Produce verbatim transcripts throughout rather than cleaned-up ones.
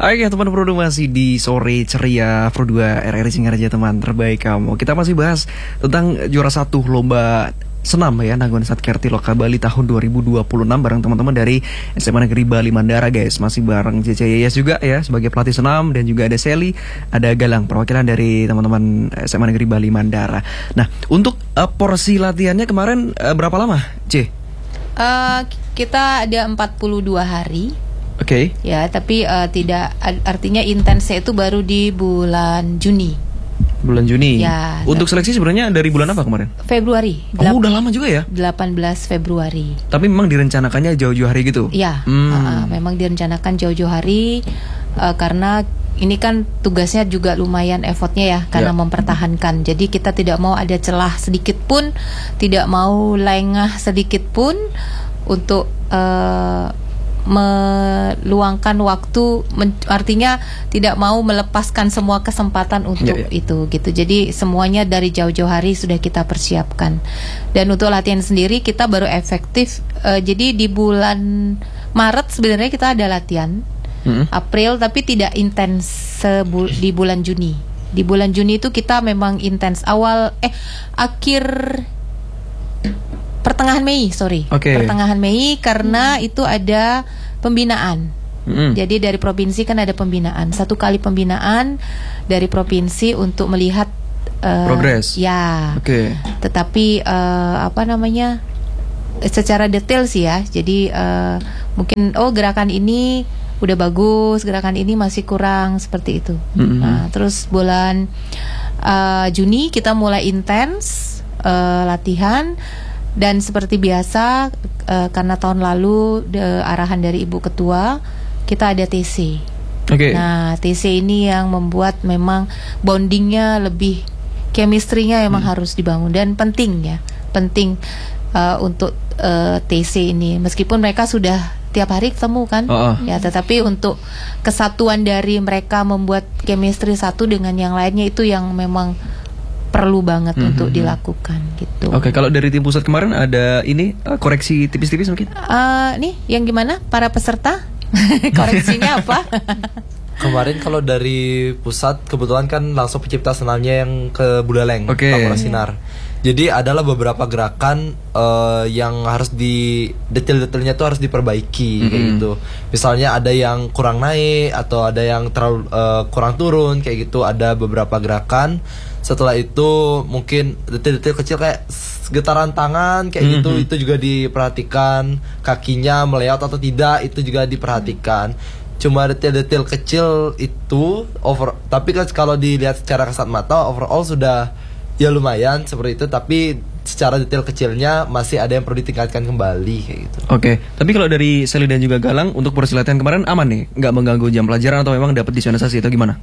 Oke teman Pro dua masih di sore ceria Pro dua R R I Singaraja, teman terbaik kamu. Kita masih bahas tentang juara satu lomba senam ya, Nanggon Satkerti Loka Bali tahun dua ribu dua puluh enam bareng teman-teman dari S M A Negeri Bali Mandara guys. Masih bareng C C Yayas juga ya sebagai pelatih senam, dan juga ada Sally, ada Galang perwakilan dari teman-teman S M A Negeri Bali Mandara. Nah untuk uh, porsi latihannya kemarin uh, berapa lama C? Uh, kita ada empat puluh dua hari. Oke. Okay. Ya, tapi uh, tidak artinya intensnya itu baru di bulan Juni. Bulan Juni. Ya. Untuk seleksi sebenarnya dari bulan apa kemarin? Februari. Oh, udah lama juga ya? delapan belas Februari. Tapi memang direncanakannya jauh-jauh hari gitu? Iya. Hmm. Uh, memang direncanakan jauh-jauh hari uh, karena ini kan tugasnya juga lumayan effortnya ya, karena ya. mempertahankan. Jadi kita tidak mau ada celah sedikit pun, tidak mau lengah sedikit pun untuk uh, meluangkan waktu, men- artinya tidak mau melepaskan semua kesempatan untuk ya, ya. itu gitu. Jadi semuanya dari jauh-jauh hari sudah kita persiapkan. Dan untuk latihan sendiri kita baru efektif. Uh, jadi di bulan Maret sebenarnya kita ada latihan, hmm. April, tapi tidak intens sebu- di bulan Juni. Di bulan Juni itu kita memang intens. Awal eh akhir Pertengahan Mei, sorry, okay. pertengahan Mei karena hmm. itu ada pembinaan. Hmm. Jadi dari provinsi kan ada pembinaan, satu kali pembinaan dari provinsi untuk melihat uh, progres. Ya. Oke. Okay. Tetapi uh, apa namanya? Secara detail sih ya. Jadi uh, mungkin oh gerakan ini udah bagus, gerakan ini masih kurang, seperti itu. Hmm. Nah, terus bulan uh, Juni kita mulai intens uh, latihan. Dan seperti biasa uh, karena tahun lalu de, arahan dari Ibu Ketua, kita ada T C. Okay. Nah T C ini yang membuat memang bondingnya lebih, chemistry-nya memang hmm. harus dibangun. Dan penting ya, penting uh, untuk uh, T C ini. Meskipun mereka sudah tiap hari ketemu kan, uh-uh. ya, tetapi untuk kesatuan dari mereka membuat chemistry satu dengan yang lainnya itu yang memang perlu banget mm-hmm. untuk dilakukan gitu. Oke, okay, kalau dari tim pusat kemarin ada ini uh, koreksi tipis-tipis mungkin? Uh, nih, yang gimana para peserta? Koreksinya apa? Kemarin kalau dari pusat kebetulan kan langsung pencipta senamnya yang ke Buleleng, okay. Pak Sinar. Jadi adalah beberapa gerakan uh, yang harus di detail-detailnya tuh harus diperbaiki mm-hmm. kayak gitu. Misalnya ada yang kurang naik atau ada yang terlalu uh, kurang turun kayak gitu. Ada beberapa gerakan. Setelah itu mungkin detail-detail kecil kayak getaran tangan kayak mm-hmm. gitu, itu juga diperhatikan. Kakinya meleot atau tidak itu juga diperhatikan. Cuma detail-detail kecil itu over, tapi kan kalau dilihat secara kasat mata overall sudah ya lumayan seperti itu, tapi secara detail kecilnya masih ada yang perlu ditingkatkan kembali kayak gitu. Oke, okay. Tapi kalau dari Sally dan juga Galang untuk porsi latihan kemarin aman nih, nggak mengganggu jam pelajaran atau memang dapat dispensasi atau gimana?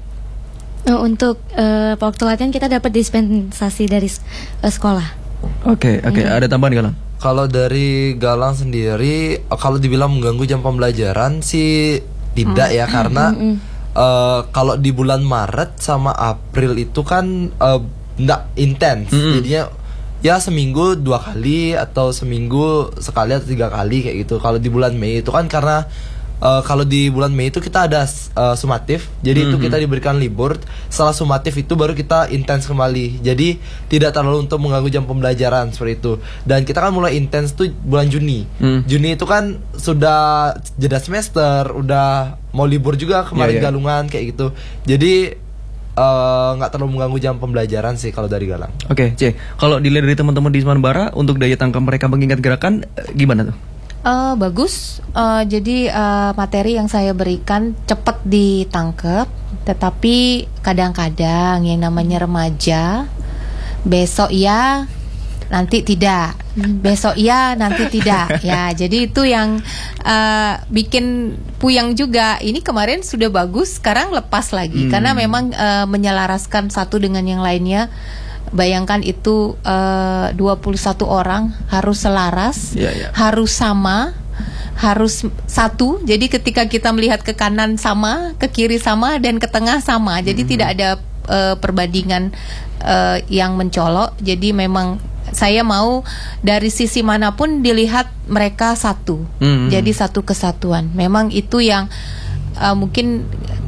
Oh, untuk uh, waktu latihan kita dapat dispensasi dari uh, sekolah. Oke, okay, oke. Okay. Hmm. Ada tambahan Galang? Kalau dari Galang sendiri, kalau dibilang mengganggu jam pembelajaran sih tidak hmm. ya, karena hmm. uh, kalau di bulan Maret sama April itu kan uh, nggak intens, hmm. jadinya ya seminggu dua kali atau seminggu sekali atau tiga kali kayak gitu. Kalau di bulan Mei itu kan karena Uh, kalau di bulan Mei itu kita ada uh, sumatif, jadi mm-hmm. itu kita diberikan libur. Setelah sumatif itu baru kita intens kembali. Jadi tidak terlalu untuk mengganggu jam pembelajaran seperti itu. Dan kita kan mulai intens tuh bulan Juni. Mm. Juni itu kan sudah jeda semester, udah mau libur juga kemarin yeah, yeah. Galungan kayak gitu. Jadi nggak uh, terlalu mengganggu jam pembelajaran sih kalau dari Galang. Oke, okay, C. Kalau dilihat dari teman-teman di Semarang untuk daya tangkap mereka mengingat gerakan, gimana tuh? Uh, bagus, uh, jadi uh, materi yang saya berikan cepat ditangkap, tetapi kadang-kadang yang namanya remaja, besok ya, nanti tidak, besok ya, nanti tidak, ya. Jadi itu yang uh, bikin puyang juga. Ini kemarin sudah bagus, sekarang lepas lagi, hmm. karena memang uh, menyelaraskan satu dengan yang lainnya. Bayangkan itu uh, dua puluh satu orang harus selaras, yeah, yeah. harus sama, harus satu. Jadi ketika kita melihat ke kanan sama, ke kiri sama, dan ke tengah sama. Jadi mm-hmm. tidak ada uh, perbandingan uh, yang mencolok. Jadi memang saya mau dari sisi manapun dilihat mereka satu. Mm-hmm. Jadi satu kesatuan. Memang itu yang uh, mungkin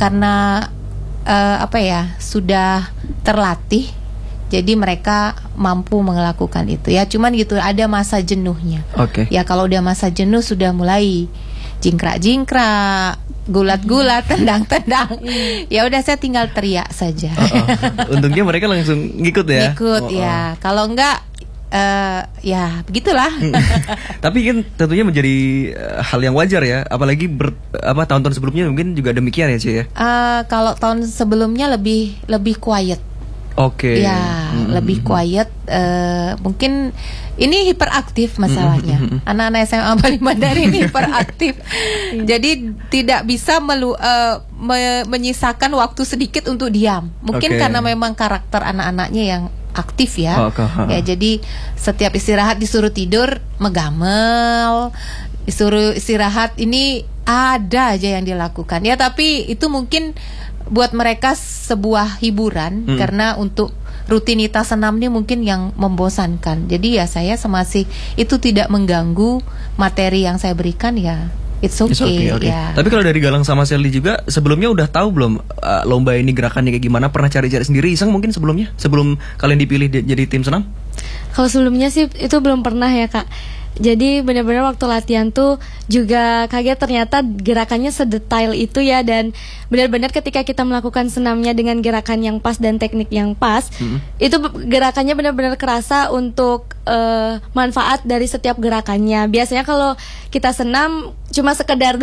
karena uh, apa ya sudah terlatih, jadi mereka mampu melakukan itu ya. Cuman gitu ada masa jenuhnya. Oke. Ya kalau udah masa jenuh sudah mulai jingkrak-jingkrak, gulat-gulat, tendang-tendang. Ya udah saya tinggal teriak saja. Oh, oh. Untungnya mereka langsung ngikut ya. Ngikut oh, ya. Oh. Kalau enggak uh, ya begitulah. Tapi kan tentunya menjadi uh, hal yang wajar ya, apalagi ber, apa tahun-tahun sebelumnya mungkin juga demikian ya, Ci ya. Uh, kalau tahun sebelumnya lebih lebih quiet. Oke. Ya, mm-hmm. lebih quiet. Uh, mungkin ini hiperaktif masalahnya. Mm-hmm. Anak-anak S M A Bali Mandarin hiperaktif. Jadi tidak bisa melu, uh, me, menyisakan waktu sedikit untuk diam. Mungkin okay. karena memang karakter anak-anaknya yang aktif ya. Oh, okay. Ya, jadi setiap istirahat disuruh tidur megamel, disuruh istirahat ini ada aja yang dilakukan. Ya, tapi itu mungkin buat mereka sebuah hiburan hmm. karena untuk rutinitas senam ini mungkin yang membosankan. Jadi ya saya masih itu tidak mengganggu materi yang saya berikan ya. It's okay, It's okay, okay. Ya. Tapi kalau dari Galang sama Shelly juga sebelumnya udah tahu belum uh, lomba ini gerakannya kayak gimana? Pernah cari-cari sendiri iseng mungkin sebelumnya? Sebelum kalian dipilih di, jadi tim senam? Kalau sebelumnya sih itu belum pernah ya Kak. Jadi benar-benar waktu latihan tuh juga kaget ternyata gerakannya sedetail itu ya. Dan benar-benar ketika kita melakukan senamnya dengan gerakan yang pas dan teknik yang pas, mm-hmm. itu gerakannya benar-benar kerasa untuk uh, manfaat dari setiap gerakannya. Biasanya kalau kita senam cuma sekedar